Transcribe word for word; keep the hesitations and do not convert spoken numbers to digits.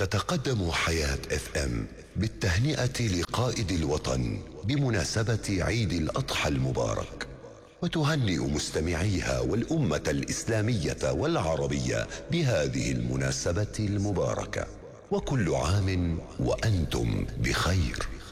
تتقدم حياة اف ام بالتهنئة لقائد الوطن بمناسبة عيد الأضحى المبارك، وتهنئ مستمعيها والأمة الإسلامية والعربية بهذه المناسبة المباركة، وكل عام وأنتم بخير.